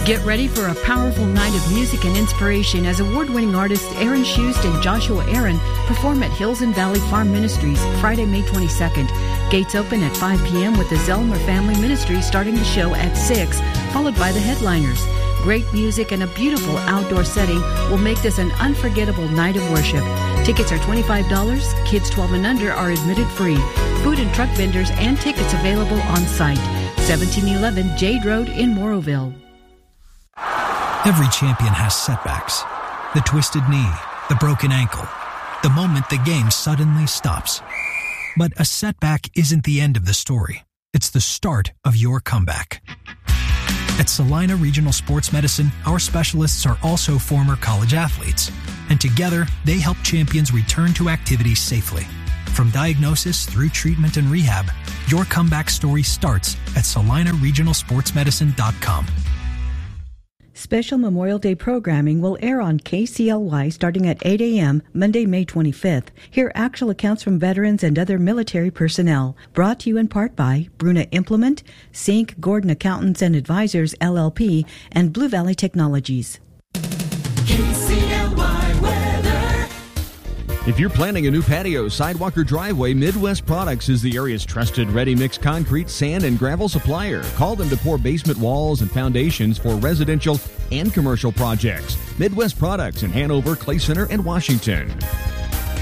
Get ready for a powerful night of music and inspiration as award-winning artists Aaron Shust and Joshua Aaron perform at Hills and Valley Farm Ministries Friday, May 22nd. Gates open at 5 p.m. with the Zelmer Family Ministry starting the show at 6, followed by the headliners. Great music and a beautiful outdoor setting will make this an unforgettable night of worship. Tickets are $25. Kids 12 and under are admitted free. Food and truck vendors and tickets available on site. 1711 Jade Road in Moroville. Every champion has setbacks. The twisted knee, the broken ankle, the moment the game suddenly stops. But a setback isn't the end of the story. It's the start of your comeback. At Salina Regional Sports Medicine, our specialists are also former college athletes. And together, they help champions return to activity safely. From diagnosis through treatment and rehab, your comeback story starts at salinaregionalsportsmedicine.com. Special Memorial Day programming will air on KCLY starting at 8 a.m. Monday, May 25th. Hear actual accounts from veterans and other military personnel. Brought to you in part by Bruna Implement, Sink, Gordon Accountants and Advisors, LLP, and Blue Valley Technologies. KCLY weather. If you're planning a new patio, sidewalk, or driveway, Midwest Products is the area's trusted ready-mix concrete, sand, and gravel supplier. Call them to pour basement walls and foundations for residential and commercial projects. Midwest Products in Hanover, Clay Center, and Washington.